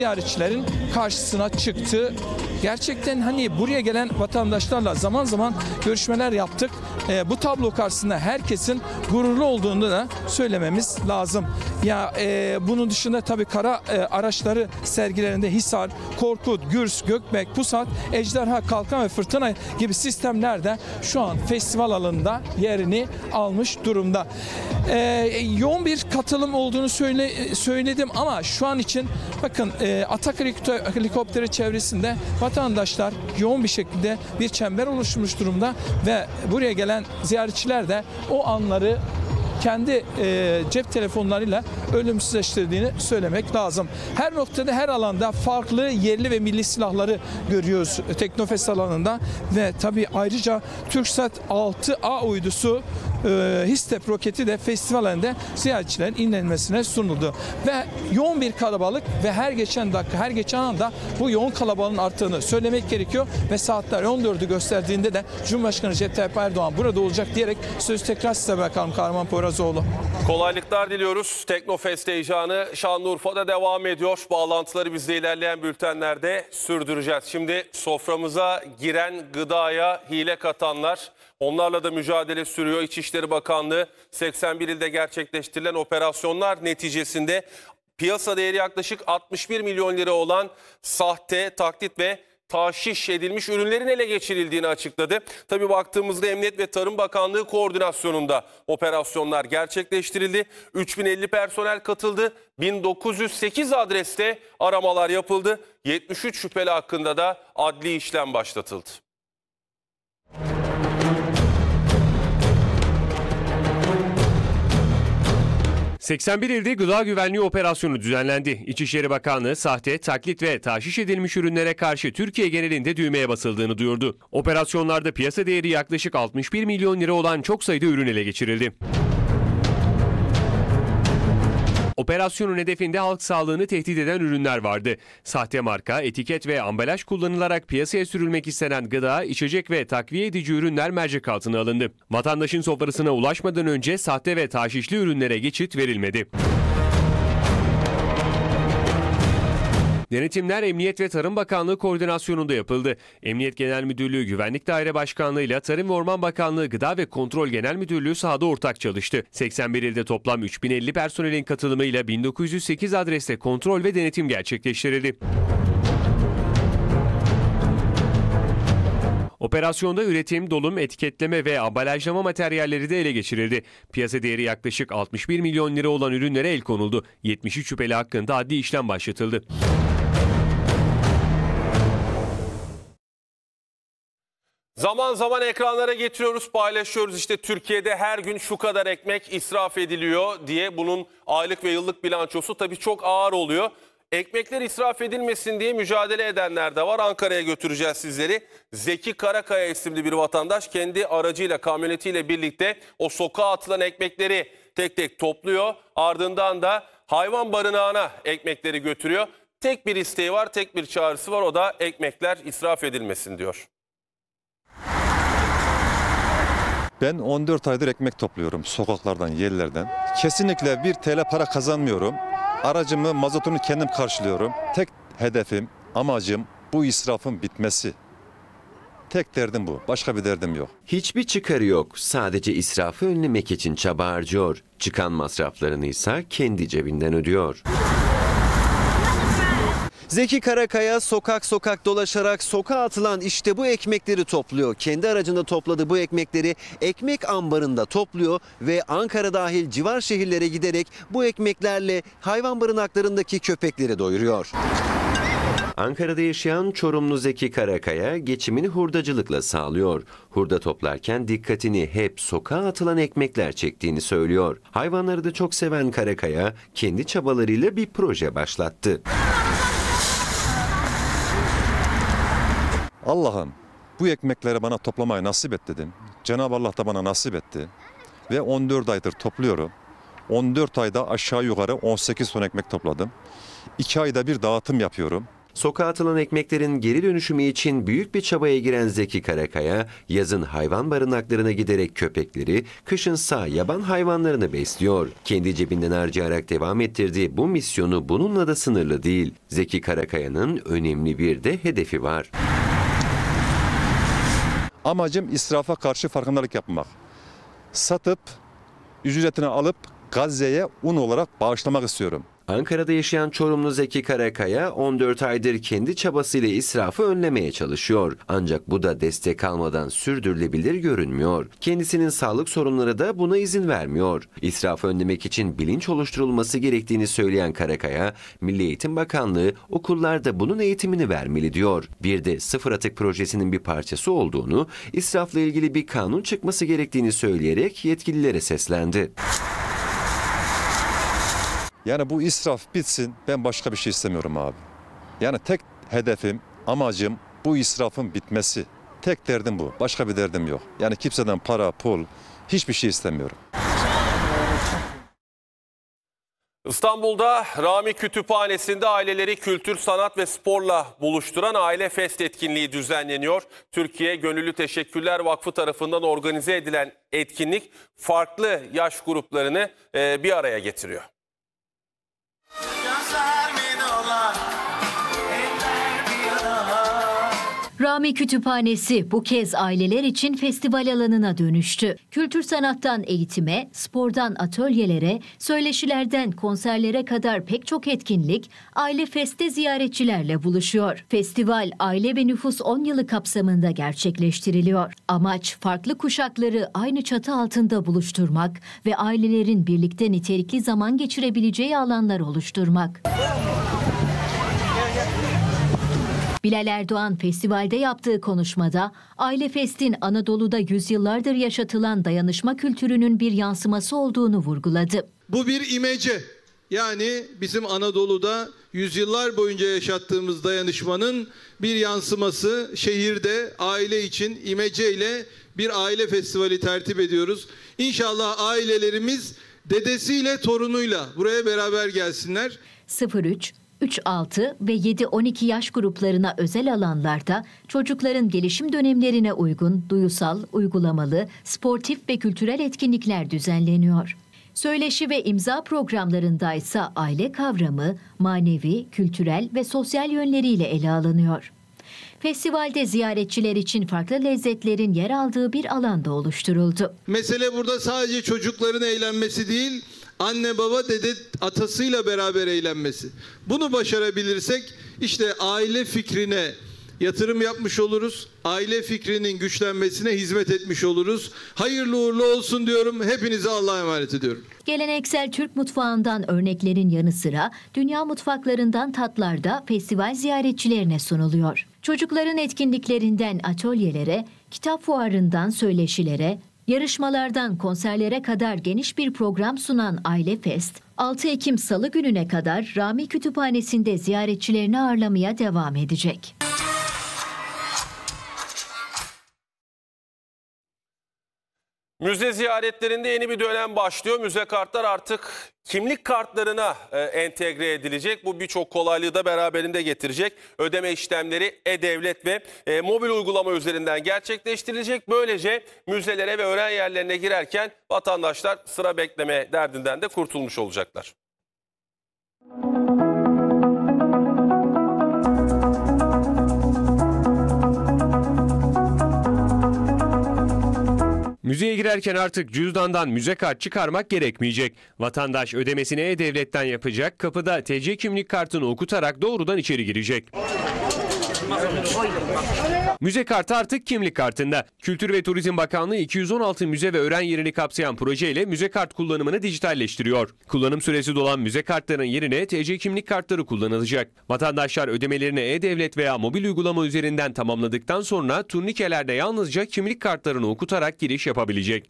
ziyaretçilerin karşısına çıktı. Gerçekten hani buraya gelen vatandaşlarla zaman zaman görüşmeler yaptık. Bu tablo karşısında herkesin gururlu olduğunu da söylememiz lazım. Bunun dışında tabii kara araçları sergilerinde Hisar, Korkut, Gürs, Gökbek, Pusat, Ejderha, Kalkan ve Fırtına gibi sistemler de şu an festival alanında yerini almış durumda. Yoğun bir katılım olduğunu söyledim ama şu an için bakın Atak helikopteri çevresinde vatandaşlar yoğun bir şekilde bir çember oluşmuş durumda ve buraya gelen ziyaretçiler de o anları kendi cep telefonlarıyla ölümsüzleştirdiğini söylemek lazım. Her noktada, her alanda farklı yerli ve milli silahları görüyoruz Teknofest alanında ve tabii ayrıca TürkSat 6A uydusu HİSTEP roketi de festival alanında ziyaretçilerin inlenmesine sunuldu. Ve yoğun bir kalabalık ve her geçen dakika, her geçen anda bu yoğun kalabalığın arttığını söylemek gerekiyor ve saatler 14'ü gösterdiğinde de Cumhurbaşkanı Recep Tayyip Erdoğan burada olacak diyerek söz tekrar size bakalım Kahraman Poyrazoğlu. Kolaylıklar diliyoruz. Teknofest heyecanı Şanlıurfa'da devam ediyor. Bağlantıları biz de ilerleyen bültenlerde sürdüreceğiz. Şimdi soframıza giren gıdaya hile katanlar, onlarla da mücadele sürüyor. İçişleri Bakanlığı 81 ilde gerçekleştirilen operasyonlar neticesinde piyasa değeri yaklaşık 61 milyon lira olan sahte, taklit ve tahşiş edilmiş ürünlerin ele geçirildiğini açıkladı. Tabii baktığımızda Emniyet ve Tarım Bakanlığı koordinasyonunda operasyonlar gerçekleştirildi. 3050 personel katıldı. 1908 adreste aramalar yapıldı. 73 şüpheli hakkında da adli işlem başlatıldı. ...81 ilde gıda güvenliği operasyonu düzenlendi. İçişleri Bakanlığı sahte, taklit ve tahşiş edilmiş ürünlere karşı Türkiye genelinde düğmeye basıldığını duyurdu. Operasyonlarda piyasa değeri yaklaşık 61 milyon lira olan çok sayıda ürün ele geçirildi. Operasyonun hedefinde halk sağlığını tehdit eden ürünler vardı. Sahte marka, etiket ve ambalaj kullanılarak piyasaya sürülmek istenen gıda, içecek ve takviye edici ürünler mercek altına alındı. Vatandaşın sofrasına ulaşmadan önce sahte ve tahşişli ürünlere geçit verilmedi. Denetimler Emniyet ve Tarım Bakanlığı koordinasyonunda yapıldı. Emniyet Genel Müdürlüğü Güvenlik Daire Başkanlığı ile Tarım ve Orman Bakanlığı Gıda ve Kontrol Genel Müdürlüğü sahada ortak çalıştı. 81 ilde toplam 3050 personelin katılımıyla 1908 adreste kontrol ve denetim gerçekleştirildi. Operasyonda üretim, dolum, etiketleme ve ambalajlama materyalleri de ele geçirildi. Piyasa değeri yaklaşık 61 milyon lira olan ürünlere el konuldu. 73 şüpheli hakkında adli işlem başlatıldı. Zaman zaman ekranlara getiriyoruz, paylaşıyoruz. İşte Türkiye'de her gün şu kadar ekmek israf ediliyor diye bunun aylık ve yıllık bilançosu tabii çok ağır oluyor. Ekmekler israf edilmesin diye mücadele edenler de var. Ankara'ya götüreceğiz sizleri. Zeki Karakaya isimli bir vatandaş kendi aracıyla, kamyonetiyle birlikte o sokağa atılan ekmekleri tek tek topluyor. Ardından da hayvan barınağına ekmekleri götürüyor. Tek bir isteği var, tek bir çağrısı var. O da ekmekler israf edilmesin diyor. Ben 14 aydır ekmek topluyorum sokaklardan, yerlerden. Kesinlikle 1 TL para kazanmıyorum. Aracımı, mazotunu kendim karşılıyorum. Tek hedefim, amacım bu israfın bitmesi. Tek derdim bu. Başka bir derdim yok. Hiçbir çıkarı yok. Sadece israfı önlemek için çaba harcıyor. Çıkan masraflarını ise kendi cebinden ödüyor. Zeki Karakaya sokak sokak dolaşarak sokağa atılan işte bu ekmekleri topluyor. Kendi aracında topladığı bu ekmekleri ekmek ambarında topluyor ve Ankara dahil civar şehirlere giderek bu ekmeklerle hayvan barınaklarındaki köpekleri doyuruyor. Ankara'da yaşayan Çorumlu Zeki Karakaya geçimini hurdacılıkla sağlıyor. Hurda toplarken dikkatini hep sokağa atılan ekmekler çektiğini söylüyor. Hayvanları da çok seven Karakaya kendi çabalarıyla bir proje başlattı. Allah'ım bu ekmekleri bana toplamayı nasip et dedim. Cenab-ı Allah da bana nasip etti. Ve 14 aydır topluyorum. 14 ayda aşağı yukarı 18 ton ekmek topladım. 2 ayda bir dağıtım yapıyorum. Sokağa atılan ekmeklerin geri dönüşümü için büyük bir çabaya giren Zeki Karakaya, yazın hayvan barınaklarına giderek köpekleri, kışınsa yaban hayvanlarını besliyor. Kendi cebinden harcayarak devam ettirdiği bu misyonu bununla da sınırlı değil. Zeki Karakaya'nın önemli bir de hedefi var. Amacım israfa karşı farkındalık yapmak. Satıp, ücretini alıp Gazze'ye un olarak bağışlamak istiyorum. Ankara'da yaşayan Çorumlu Zeki Karakaya 14 aydır kendi çabasıyla israfı önlemeye çalışıyor. Ancak bu da destek almadan sürdürülebilir görünmüyor. Kendisinin sağlık sorunları da buna izin vermiyor. İsrafı önlemek için bilinç oluşturulması gerektiğini söyleyen Karakaya, Milli Eğitim Bakanlığı okullarda bunun eğitimini vermeli diyor. Bir de sıfır atık projesinin bir parçası olduğunu, israfla ilgili bir kanun çıkması gerektiğini söyleyerek yetkililere seslendi. Yani bu israf bitsin, ben başka bir şey istemiyorum abi. Yani tek hedefim, amacım bu israfın bitmesi. Tek derdim bu. Başka bir derdim yok. Yani kimseden para, pul, hiçbir şey istemiyorum. İstanbul'da Rami Kütüphanesi'nde aileleri kültür, sanat ve sporla buluşturan Aile Fest etkinliği düzenleniyor. Türkiye Gönüllü Teşekkürler Vakfı tarafından organize edilen etkinlik farklı yaş gruplarını bir araya getiriyor. Rami Kütüphanesi bu kez aileler için festival alanına dönüştü. Kültür sanattan eğitime, spordan atölyelere, söyleşilerden konserlere kadar pek çok etkinlik Aile Fest'te ziyaretçilerle buluşuyor. Festival Aile ve Nüfus 10 yılı kapsamında gerçekleştiriliyor. Amaç farklı kuşakları aynı çatı altında buluşturmak ve ailelerin birlikte nitelikli zaman geçirebileceği alanlar oluşturmak. Bilal Erdoğan festivalde yaptığı konuşmada Aile Fest'in Anadolu'da yüzyıllardır yaşatılan dayanışma kültürünün bir yansıması olduğunu vurguladı. Bu bir imece, yani bizim Anadolu'da yüzyıllar boyunca yaşattığımız dayanışmanın bir yansıması. Şehirde aile için imeceyle bir aile festivali tertip ediyoruz. İnşallah ailelerimiz dedesiyle torunuyla buraya beraber gelsinler. 03, 3-6 ve 7-12 yaş gruplarına özel alanlarda çocukların gelişim dönemlerine uygun duyusal, uygulamalı, sportif ve kültürel etkinlikler düzenleniyor. Söyleşi ve imza programlarında ise aile kavramı manevi, kültürel ve sosyal yönleriyle ele alınıyor. Festivalde ziyaretçiler için farklı lezzetlerin yer aldığı bir alanda oluşturuldu. Mesele burada sadece çocukların eğlenmesi değil, anne baba dede atasıyla beraber eğlenmesi. Bunu başarabilirsek işte aile fikrine yatırım yapmış oluruz. Aile fikrinin güçlenmesine hizmet etmiş oluruz. Hayırlı uğurlu olsun diyorum. Hepinize Allah'a emanet ediyorum. Geleneksel Türk mutfağından örneklerin yanı sıra dünya mutfaklarından tatlar da festival ziyaretçilerine sunuluyor. Çocukların etkinliklerinden atölyelere, kitap fuarından söyleşilere, yarışmalardan konserlere kadar geniş bir program sunan Aile Fest, 6 Ekim Salı gününe kadar Rami Kütüphanesi'nde ziyaretçilerini ağırlamaya devam edecek. Müze ziyaretlerinde yeni bir dönem başlıyor. Müze kartlar artık kimlik kartlarına entegre edilecek. Bu birçok kolaylığı da beraberinde getirecek. Ödeme işlemleri e-devlet ve mobil uygulama üzerinden gerçekleştirilecek. Böylece müzelere ve öğren yerlerine girerken vatandaşlar sıra bekleme derdinden de kurtulmuş olacaklar. Müzeye girerken artık cüzdandan müze kart çıkarmak gerekmeyecek. Vatandaş ödemesini e-devletten yapacak, kapıda TC kimlik kartını okutarak doğrudan içeri girecek. Müze kartı artık kimlik kartında. Kültür ve Turizm Bakanlığı 216 müze ve öğren yerini kapsayan projeyle müze kart kullanımını dijitalleştiriyor. Kullanım süresi dolan müze kartlarının yerine TC kimlik kartları kullanılacak. Vatandaşlar ödemelerini e-devlet veya mobil uygulama üzerinden tamamladıktan sonra turnikelerde yalnızca kimlik kartlarını okutarak giriş yapabilecek.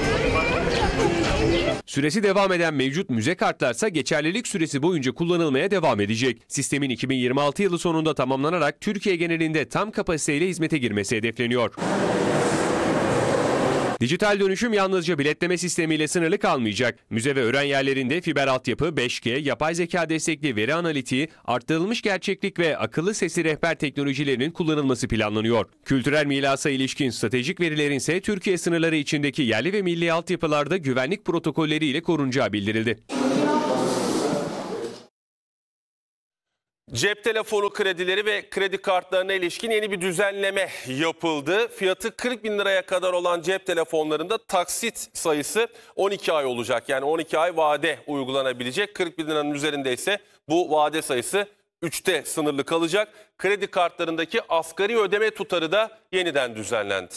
Süresi devam eden mevcut müze kartlarsa geçerlilik süresi boyunca kullanılmaya devam edecek. Sistemin 2026 yılı sonunda tamamlanarak Türkiye genelinde tam kapasiteyle hizmete girmesi hedefleniyor. Dijital dönüşüm yalnızca biletleme sistemiyle sınırlı kalmayacak. Müze ve öğren yerlerinde fiber altyapı, 5G, yapay zeka destekli veri analitiği, arttırılmış gerçeklik ve akıllı sesli rehber teknolojilerinin kullanılması planlanıyor. Kültürel mirasa ilişkin stratejik verilerin ise Türkiye sınırları içindeki yerli ve milli altyapılarda güvenlik protokolleriyle korunacağı bildirildi. Cep telefonu kredileri ve kredi kartlarına ilişkin yeni bir düzenleme yapıldı. Fiyatı 40 bin liraya kadar olan cep telefonlarında taksit sayısı 12 ay olacak. Yani 12 ay vade uygulanabilecek. 40 bin liranın üzerinde ise bu vade sayısı 3'te sınırlı kalacak. Kredi kartlarındaki asgari ödeme tutarı da yeniden düzenlendi.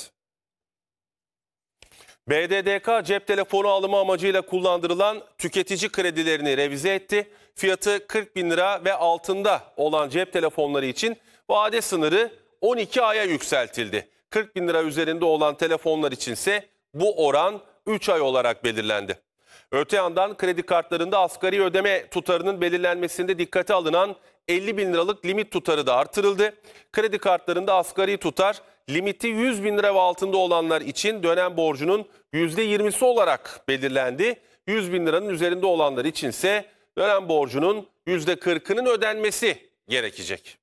BDDK cep telefonu alımı amacıyla kullandırılan tüketici kredilerini revize etti. Fiyatı 40 bin lira ve altında olan cep telefonları için vade sınırı 12 aya yükseltildi. 40 bin lira üzerinde olan telefonlar içinse bu oran 3 ay olarak belirlendi. Öte yandan kredi kartlarında asgari ödeme tutarının belirlenmesinde dikkate alınan 50 bin liralık limit tutarı da artırıldı. Kredi kartlarında asgari tutar limiti 100 bin lira ve altında olanlar için dönem borcunun %20'si olarak belirlendi. 100 bin liranın üzerinde olanlar içinse dönem borcunun %40'ının ödenmesi gerekecek.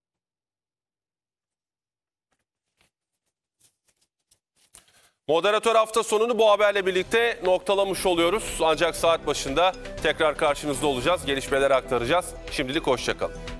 Moderatör hafta sonunu bu haberle birlikte noktalamış oluyoruz. Ancak saat başında tekrar karşınızda olacağız. Gelişmeleri aktaracağız. Şimdilik hoşça kalın.